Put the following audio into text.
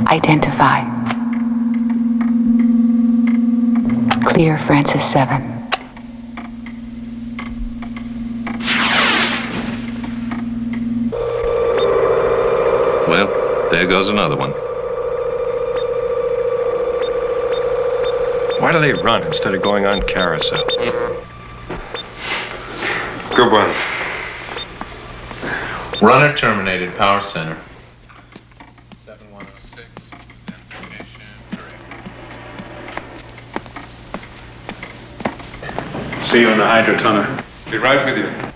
Identify. Clear Francis 7. Well, there goes another one. Why do they run instead of going on carousel? Good one. Runner terminated, power center. 7106, identification correct. See you in the hydrotunnel. Be right with you.